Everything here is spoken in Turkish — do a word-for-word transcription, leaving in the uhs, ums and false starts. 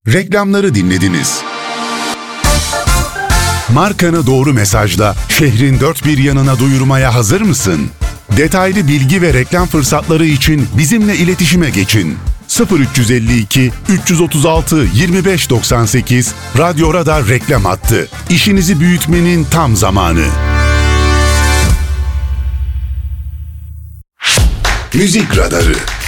Reklamları dinlediniz. Markanı doğru mesajla şehrin dört bir yanına duyurmaya hazır mısın? Detaylı bilgi ve reklam fırsatları için bizimle iletişime geçin. sıfır üç elli iki üç otuz altı yirmi beş doksan sekiz Radyo Radar reklam hattı. İşinizi büyütmenin tam zamanı. Müzik Radarı.